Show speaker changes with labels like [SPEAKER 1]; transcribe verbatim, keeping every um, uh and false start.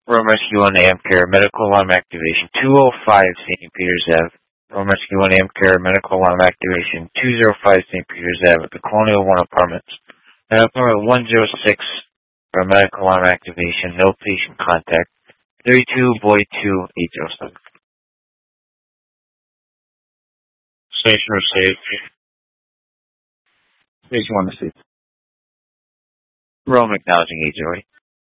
[SPEAKER 1] Rome Rescue one Amcare, medical alarm activation two oh five Saint Peter's Avenue. Rome Rescue one Amcare, medical alarm activation two oh five Saint Peter's Avenue, the Colonial one Apartments. Medical alarm one oh six for medical alarm activation, no patient contact. thirty-two Boyd two eight oh seven.
[SPEAKER 2] Station received.
[SPEAKER 3] Station one received.
[SPEAKER 1] Rome acknowledging eight oh eight.